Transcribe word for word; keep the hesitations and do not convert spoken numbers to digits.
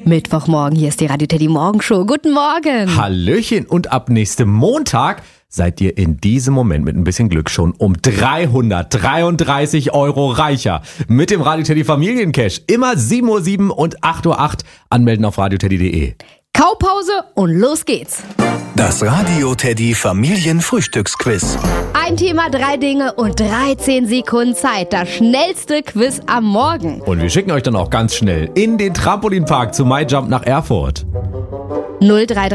Mittwochmorgen, hier ist die Radio Teddy Morgenshow. Guten Morgen. Hallöchen, und ab nächstem Montag seid ihr in diesem Moment mit ein bisschen Glück schon um dreihundertdreiunddreißig Euro reicher. Mit dem Radio Teddy Familiencash. Immer sieben Uhr sieben und acht Uhr acht. Anmelden auf radioteddy punkt de. Kaupause und los geht's. Das Radio Teddy Familienfrühstücksquiz. Ein Thema, drei Dinge und dreizehn Sekunden Zeit. Das schnellste Quiz am Morgen. Und wir schicken euch dann auch ganz schnell in den Trampolinpark zu MyJump nach Erfurt. null drei